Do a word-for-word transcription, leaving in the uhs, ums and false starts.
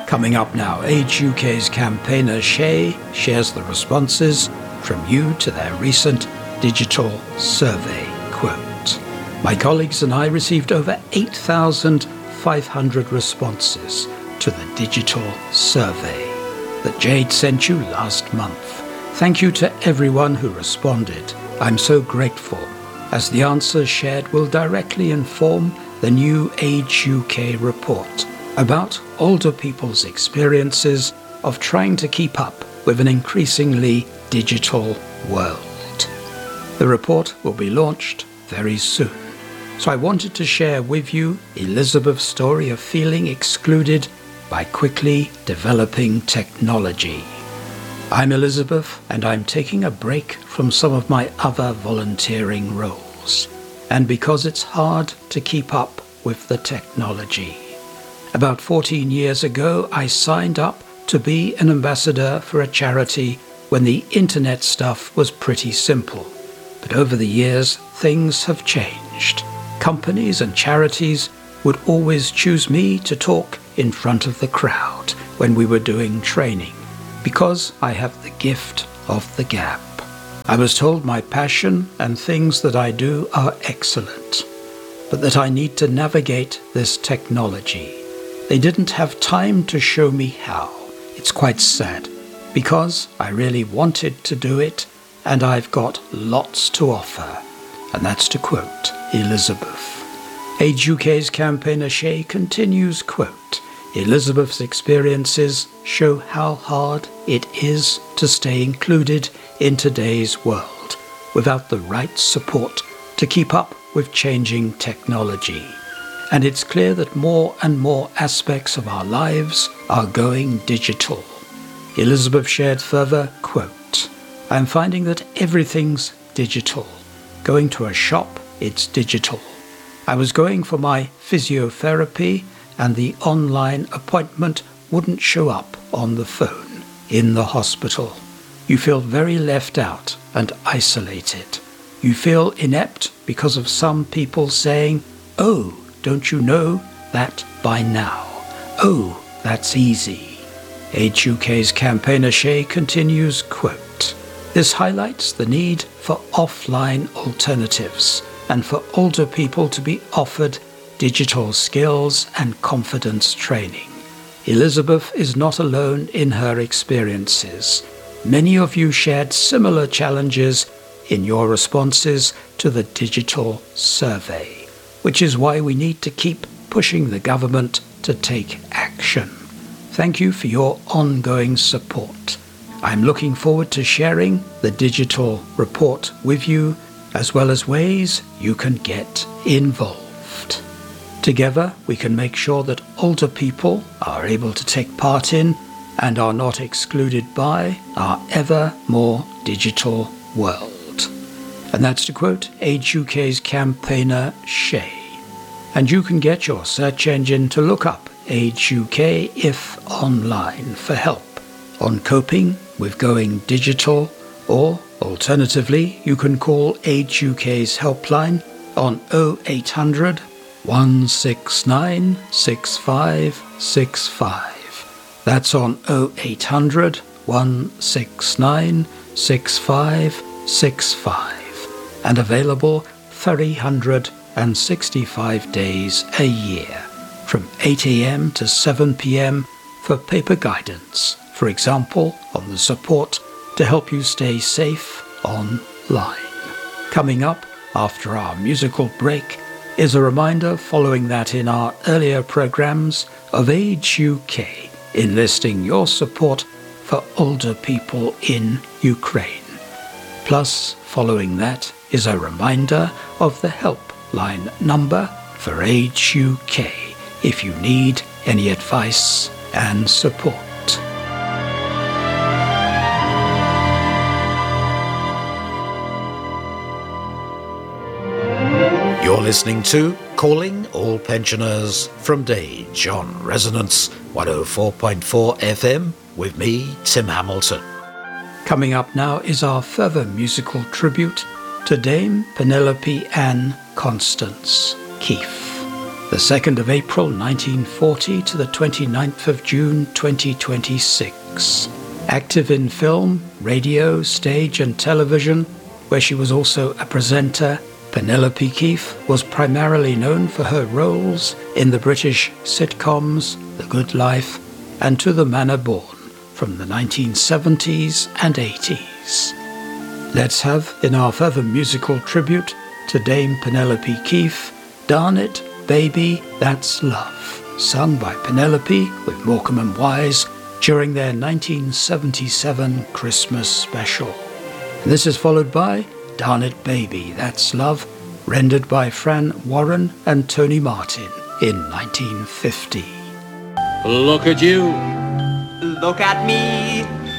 Coming up now, Age U K's campaigner Shay shares the responses from you to their recent digital survey quote. My colleagues and I received over eight thousand five hundred responses to the digital survey that Jade sent you last month. Thank you to everyone who responded. I'm so grateful, as the answers shared will directly inform the new Age U K report about older people's experiences of trying to keep up with an increasingly digital world. The report will be launched very soon, so I wanted to share with you Elizabeth's story of feeling excluded by quickly developing technology. I'm Elizabeth, and I'm taking a break from some of my other volunteering roles, and because it's hard to keep up with the technology. About fourteen years ago, I signed up to be an ambassador for a charity when the internet stuff was pretty simple. But over the years, things have changed. Companies and charities would always choose me to talk in front of the crowd when we were doing training, because I have the gift of the gab. I was told my passion and things that I do are excellent, but that I need to navigate this technology. They didn't have time to show me how. It's quite sad, because I really wanted to do it, and I've got lots to offer. And that's to quote Elizabeth. Age U K's campaigner Shay continues, quote, Elizabeth's experiences show how hard it is to stay included in today's world without the right support to keep up with changing technology. And it's clear that more and more aspects of our lives are going digital. Elizabeth shared further, quote, I'm finding that everything's digital. Going to a shop, it's digital. I was going for my physiotherapy, and the online appointment wouldn't show up on the phone in the hospital. You feel very left out and isolated. You feel inept because of some people saying, oh, don't you know that by now? Oh, that's easy. Age U K's campaigner Shay continues, quote, This highlights the need for offline alternatives and for older people to be offered digital skills and confidence training. Elizabeth is not alone in her experiences. Many of you shared similar challenges in your responses to the digital survey, which is why we need to keep pushing the government to take action. Thank you for your ongoing support. I'm looking forward to sharing the digital report with you, as well as ways you can get involved. Together, we can make sure that older people are able to take part in and are not excluded by our ever more digital world. And that's to quote Age U K's campaigner Shay. And you can get your search engine to look up Age U K if online for help on coping with going digital, or alternatively, you can call Age U K's helpline on oh eight hundred, one six nine, six five six five. That's on oh eight hundred, one six nine, six five six five, and available three hundred sixty-five days a year, from eight a.m. to seven p.m. for paper guidance, for example, on the support to help you stay safe online. Coming up after our musical break is a reminder following that in our earlier programs of Age U K, enlisting your support for older people in Ukraine. Plus, following that is a reminder of the helpline number for Age U K if you need any advice and support. You're listening to Calling All Pensioners from Dage on Resonance one oh four point four F M with me, Tim Hamilton. Coming up now is our further musical tribute to Dame Penelope Ann Constance Keefe. the second of April nineteen forty to the twenty-ninth of June twenty twenty-six. Active in film, radio, stage and television, where she was also a presenter, Penelope Keith was primarily known for her roles in the British sitcoms The Good Life and To the Manor Born from the nineteen seventies and eighties. Let's have, in our further musical tribute to Dame Penelope Keith, Darn It, Baby, That's Love, sung by Penelope with Morecambe and Wise during their nineteen seventy-seven Christmas special. And this is followed by Darn It, Baby, That's Love, rendered by Fran Warren and Tony Martin in nineteen fifty. Look at you. Look at me.